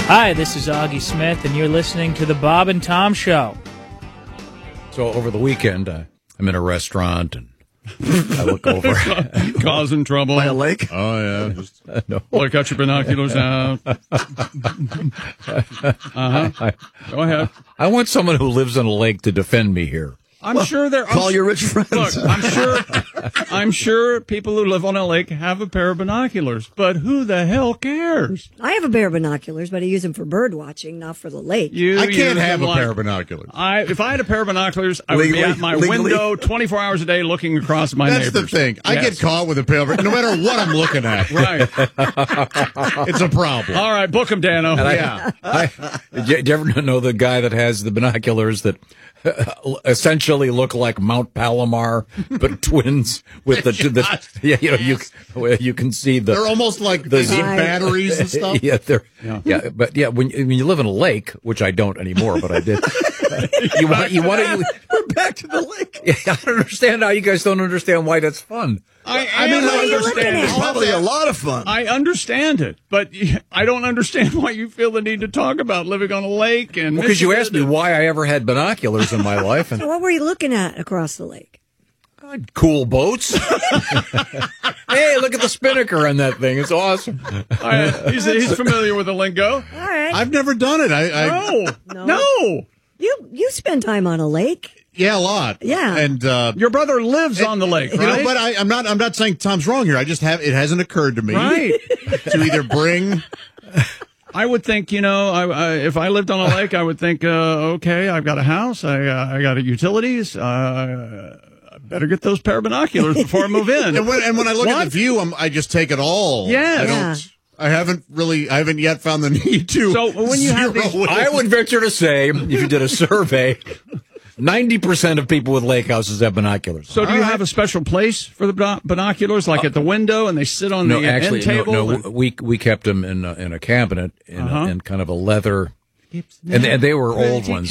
Hi, this is Augie Smith, and you're listening to The Bob and Tom Show. So over the weekend, I'm in a restaurant, and I look over. Causing trouble. By a lake? Oh, yeah. Just No. look, got your binoculars out. Go ahead. I want someone who lives on a lake to defend me here. I'm sure there. Call your rich friends. Look, I'm sure people who live on a lake have a pair of binoculars, but who the hell cares? I have a pair of binoculars, but I use them for bird watching, not for the lake. You I can't use have them a pair of binoculars. If I had a pair of binoculars, I would be at my window 24 hours a day looking across my That's neighbors. the thing. I get caught with a pair of, no matter what I'm looking at. Right. It's a problem. All right, book them, Dano. Do you ever know the guy that has the binoculars that essentially look like Mount Palomar, but twins with you can see the. They're almost like the batteries and stuff. But when you live in a lake, which I don't anymore, but I did. We're back to the lake. I don't understand how you guys don't understand why that's fun. I understand. It's probably a lot of fun. I understand it, but I don't understand why you feel the need to talk about living on a lake. And Because you asked me why I ever had binoculars in my life, and So what were you looking at across the lake? cool boats. Hey, look at the spinnaker on that thing. It's awesome. All right, he's familiar with the lingo. All right. I've never done it. No. You spend time on a lake. Yeah, a lot. Yeah. And Your brother lives on the lake, right? but I'm not saying Tom's wrong here. I just it hasn't occurred to me Right. to either bring. I would think, if I lived on a lake, I would think, okay, I've got a house, I got utilities, I better get those pair of binoculars before I move in. And when I look at the view, I just take it all. Yes. I haven't yet found the need to. So when you have these, I would venture to say, if you did a survey, 90% of people with lake houses have binoculars. So do you have a special place for the binoculars, like at the window, and they sit on the end table? No, we kept them in a cabinet in kind of a leather, and they were old ones.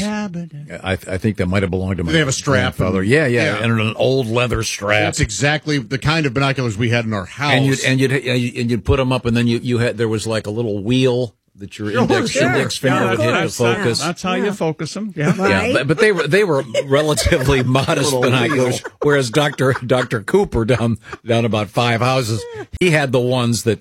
I think that might have belonged to my. They have a strap. Father. Yeah, and an old leather strap. That's exactly the kind of binoculars we had in our house. And you'd put them up, and then you had there was like a little wheel that your index finger would hit to focus. That's how you focus them. Yeah, Right. Yeah, but they were relatively modest binoculars, whereas Dr. Cooper down about 5 houses, he had the ones that,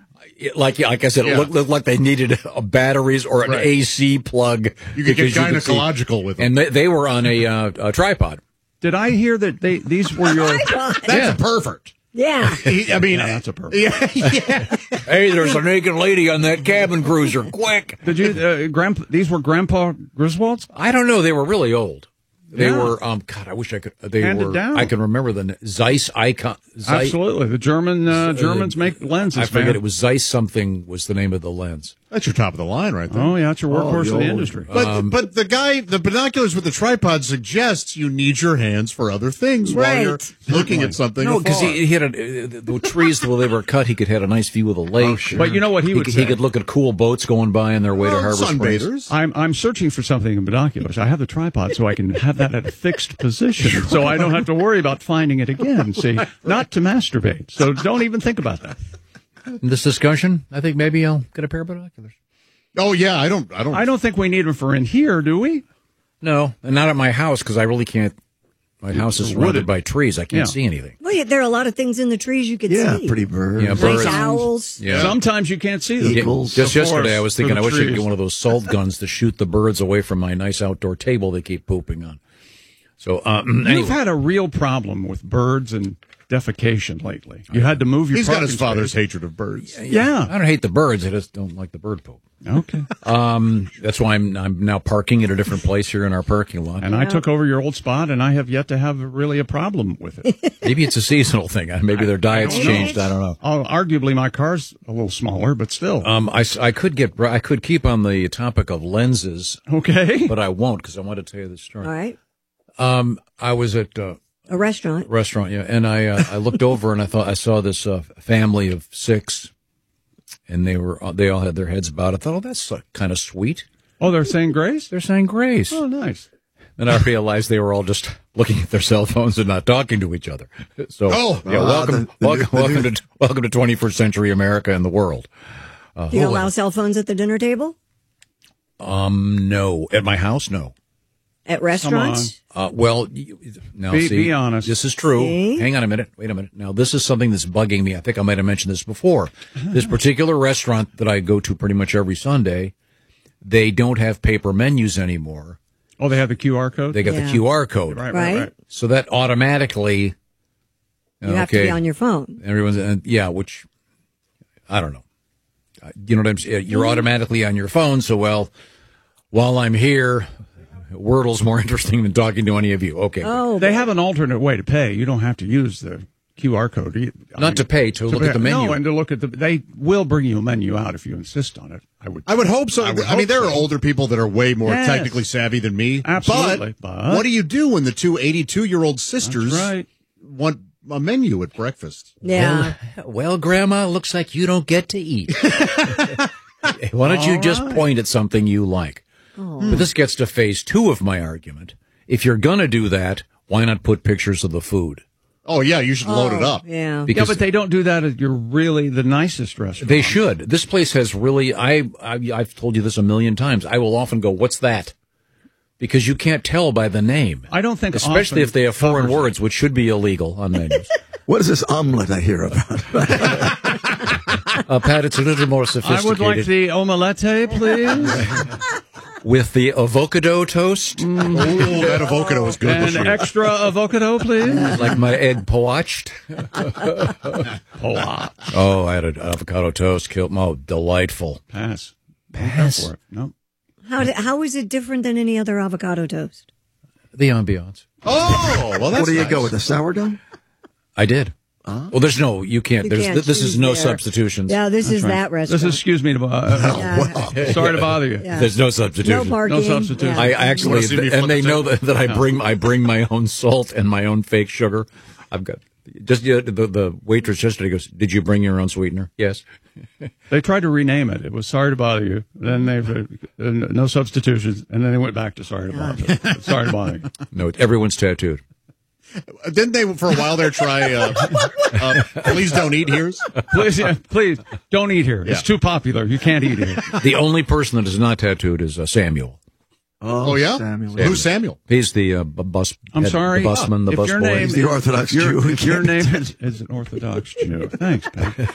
like I said, it looked like they needed batteries or an AC plug. You could get gynecological with them. And they were on a tripod. Did I hear that these were your? That's perfect. Yeah. That's a perfect. Yeah. Hey, there's a naked lady on that cabin cruiser. Quick! Did you, these were Grandpa Griswold's? I don't know. They were really old. They were, God, I wish I could, Handed down. I can remember the Zeiss icon. Absolutely. The Germans make lenses, I forget, man. it was Zeiss something was the name of the lens. That's your top of the line right there. Oh, yeah, it's your workhorse of the industry. But the binoculars with the tripod suggests you need your hands for other things while you're looking at something. No, because he had the trees where they were cut. He could have a nice view of the lake. Oh, sure. But you know what he would say? He could look at cool boats going by on their way to Harbor Springs. I'm searching for something in binoculars. I have the tripod so I can have that at a fixed position, so I don't have to worry about finding it again. See, not to masturbate. So don't even think about that. In this discussion, I think maybe I'll get a pair of binoculars. Oh yeah, I don't think we need them for in here, do we? No, and not at my house because I really can't. My house is surrounded by trees. I can't see anything. Well, there are a lot of things in the trees you could see. Yeah, pretty birds. Yeah, Nice birds. owls. Yeah. Sometimes you can't see them. Eagles. Just yesterday, I was thinking I wish I could trees. get one of those salt guns to shoot the birds away from my nice outdoor table they keep pooping on. So anyway. You've had a real problem with birds and defecation lately. You had to move your. He's got his parking father's space. hatred of birds. Yeah. I don't hate the birds. I just don't like the bird poop. Okay. That's why I'm now parking at a different place here in our parking lot. And I took over your old spot, and I have yet to have really a problem with it. Maybe it's a seasonal thing. Maybe their diet's changed. I don't know. Arguably, my car's a little smaller, but still. I could keep on the topic of lenses. Okay. But I won't because I want to tell you this story. All right. I was at A restaurant. yeah, and I looked over and I saw this family of 6, and they all had their heads bowed. I thought, oh, that's kind of sweet. Oh, they're saying grace? They're saying grace. Oh, nice. And I realized they were all just looking at their cell phones and not talking to each other. So, welcome to 21st century America and the world. Do you allow cell phones at the dinner table? No. At my house, no. At restaurants? Well, now be honest. This is true. See? Hang on a minute. Wait a minute. Now, this is something that's bugging me. I think I might have mentioned this before. This particular restaurant that I go to pretty much every Sunday, they don't have paper menus anymore. Oh, they have the QR code? They got the QR code. Right. So that automatically... You have to be on your phone. Everyone's, which, I don't know. You know what I'm saying? You're automatically on your phone, so, while I'm here... Wordle's more interesting than talking to any of you. Okay. Oh, they have an alternate way to pay. You don't have to use the QR code. To pay, to look at the menu. No, and to look at they will bring you a menu out if you insist on it. I would hope so. I mean, there are older people that are way more technically savvy than me. Absolutely. But what do you do when the two 82-year-old sisters want a menu at breakfast? Yeah. Well, Grandma, looks like you don't get to eat. Why don't you just point at something you like? But this gets to phase 2 of my argument. If you're going to do that, why not put pictures of the food? Oh, yeah, you should load it up. Yeah. But they don't do that at your really the nicest restaurant. They should. This place has really, I've told you this a million times. I will often go, what's that? Because you can't tell by the name. I don't think especially if they have foreign words, which should be illegal on menus. What is this omelet I hear about? Pat, it's a little more sophisticated. I would like the omelette, please. With the avocado toast. Oh, that avocado is good. And extra avocado, please. Like my egg poached. Poached. Oh, I had an avocado toast. Delightful. Pass. No. How is it different than any other avocado toast? The ambiance. Oh, well, that's What do you nice. go with, the sourdough? I did. Well, there's no, you can't. This is no there. substitutions. Yeah, this is right. that restaurant. This is, excuse me, sorry to bother you. Yeah. There's no substitution. No parking. No substitution. Yeah. I actually, see me and flip they the know that I bring my own salt and my own fake sugar. I've got the waitress yesterday goes, "Did you bring your own sweetener?" Yes. They tried to rename it. It was sorry to bother you. Then they've no substitutions, and then they went back to sorry to bother you. Sorry to bother you. No, everyone's tattooed. Didn't they, for a while there, try Please Don't Eat Here's? Please, don't eat here. It's too popular. You can't eat here. The only person that is not tattooed is Samuel. Oh, yeah? Samuel. Who's Samuel? He's the bus. I'm sorry. The busman, the If busboy. your name He's the Orthodox Jew. Your name is an Orthodox Jew. Thanks, Pat.